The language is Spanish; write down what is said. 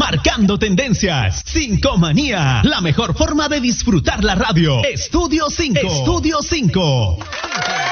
marcando tendencias. Cincomanía, la mejor forma de disfrutar la radio. Estudio 5. Estudio 5.